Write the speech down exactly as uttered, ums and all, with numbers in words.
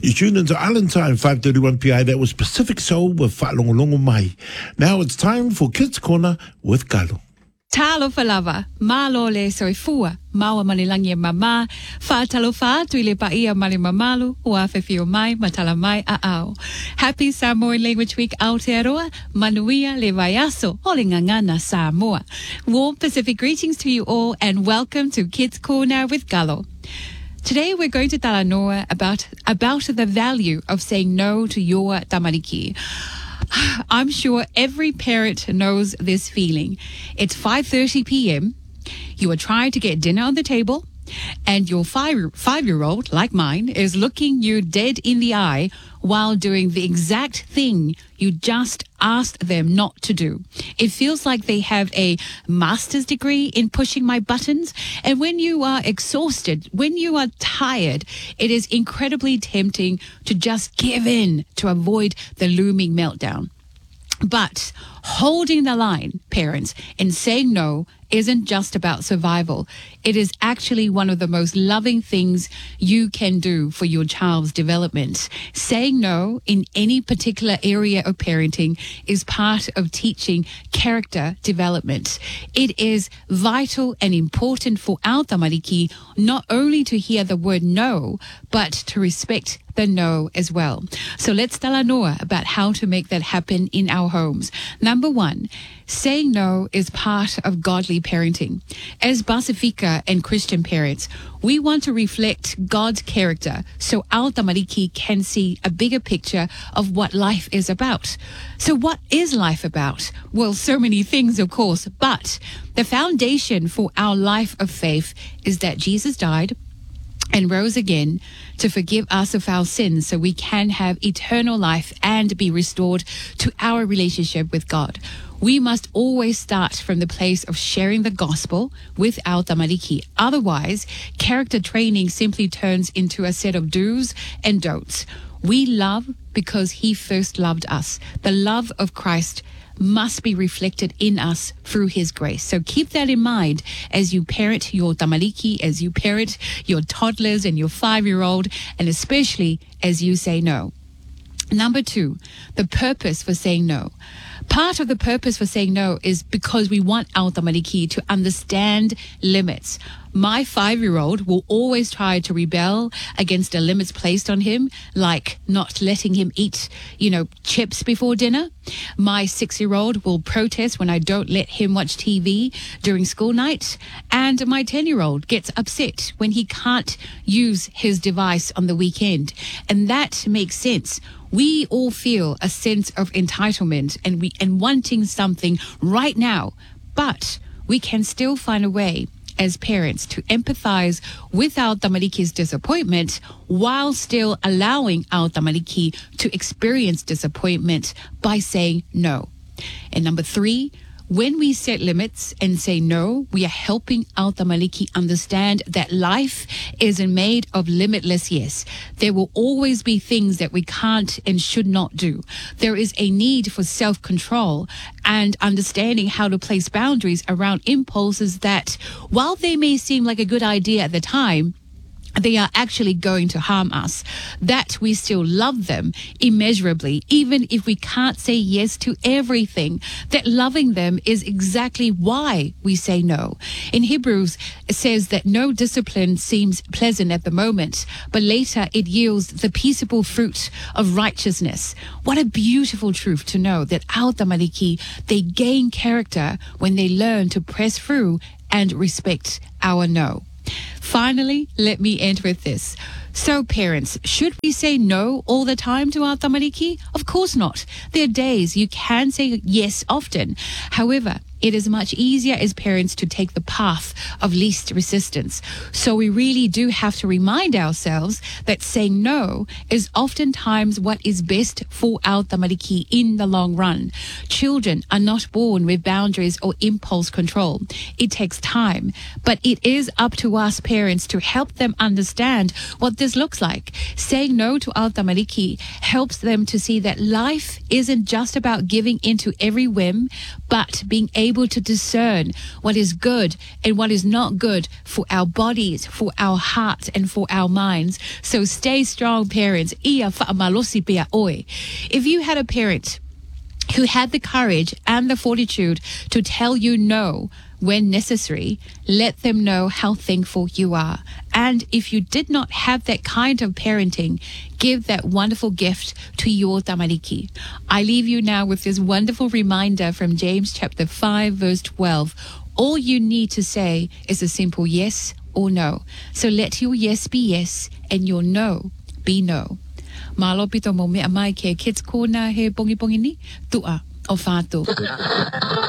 You tuned into Island Time, five thirty-one P I. That was Pacific Soul with Whaalongolongo Mai. Now it's time for Kids Corner with Galo. Talo falava, malo le soifua, maua manilangi e mama, fa talo fa tuile pa ia mali mamalu, ua fefio mai, matala mai a ao. Happy Samoan Language Week Aotearoa, manuia le vaiaso, ole ngangana Samoa. Warm Pacific greetings to you all and welcome to Kids Corner with Galo. Today we're going to talanoa about, about the value of saying no to your tamariki. I'm sure every parent knows this feeling. It's five thirty p.m. You are trying to get dinner on the table, and your five, five-year-old, like mine, is looking you dead in the eye while doing the exact thing you just asked them not to do. It feels like they have a master's degree in pushing my buttons. And when you are exhausted, when you are tired, it is incredibly tempting to just give in to avoid the looming meltdown. But holding the line, parents, and saying no isn't just about survival. It is actually one of the most loving things you can do for your child's development. Saying no in any particular area of parenting is part of teaching character development. It is vital and important for our tamariki not only to hear the word no, but to respect the no as well. So let's talanoa about how to make that happen in our homes. Number one, saying no is part of godly parenting. As Pasifika and Christian parents, we want to reflect God's character so our tamariki can see a bigger picture of what life is about. So what is life about? Well, so many things, of course, but the foundation for our life of faith is that Jesus died and rose again to forgive us of our sins so we can have eternal life and be restored to our relationship with God. We must always start from the place of sharing the gospel with our tamariki. Otherwise, character training simply turns into a set of do's and don'ts. We love because he first loved us. The love of Christ must be reflected in us through his grace. So keep that in mind as you parent your tamariki, as you parent your toddlers and your five-year-old, and especially as you say no. Number two, the purpose for saying no. Part of the purpose for saying no is because we want our tamariki to understand limits. My five-year-old will always try to rebel against the limits placed on him, like not letting him eat, you know, chips before dinner. My six-year-old will protest when I don't let him watch T V during school night. And my ten-year-old gets upset when he can't use his device on the weekend. And that makes sense. We all feel a sense of entitlement and we and wanting something right now, but we can still find a way as parents to empathize with our tamariki's disappointment while still allowing our tamariki to experience disappointment by saying no. And number three, when we set limits and say no, we are helping our tamariki understand that life isn't made of limitless yes. There will always be things that we can't and should not do. There is a need for self-control and understanding how to place boundaries around impulses that, while they may seem like a good idea at the time, they are actually going to harm us, that we still love them immeasurably, even if we can't say yes to everything, that loving them is exactly why we say no. In Hebrews, it says that no discipline seems pleasant at the moment, but later it yields the peaceable fruit of righteousness. What a beautiful truth to know that our tamariki, they gain character when they learn to press through and respect our no. Finally, let me end with this. So parents, should we say no all the time to our tamariki? Of course not. There are days you can say yes often. However, it is much easier as parents to take the path of least resistance. So we really do have to remind ourselves that saying no is oftentimes what is best for our tamariki in the long run. Children are not born with boundaries or impulse control. It takes time, but it is up to us parents parents to help them understand what this looks like. Saying no to al tamariki helps them to see that life isn't just about giving into every whim, but being able to discern what is good and what is not good for our bodies, for our hearts, and for our minds. So stay strong, parents. Ia whaamalosi pea oe. If you had a parent who had the courage and the fortitude to tell you no when necessary, let them know how thankful you are. And if you did not have that kind of parenting, give that wonderful gift to your tamariki. I leave you now with this wonderful reminder from James chapter five, verse twelve. All you need to say is a simple yes or no. So let your yes be yes and your no be no. Malo pito mo me amai ke Kids Corner he pongi pongi ni tua o whātua.